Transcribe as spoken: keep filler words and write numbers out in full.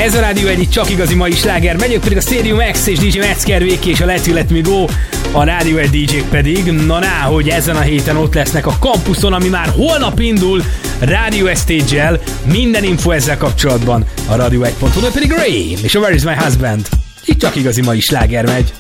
Ez a Rádió egy csak igazi mai sláger. Megyek pedig a Stadium X és dé dzsé Metzger Véki és a Let You Let Me Go. A Rádió egy dé dzsék pedig, na ná, hogy ezen a héten ott lesznek a kampuszon, ami már holnap indul Rádió egy Stage-el. Minden info ezzel kapcsolatban a rádió egy pont hu, pedig Ray és a Where Is My Husband. Itt csak igazi mai sláger megy.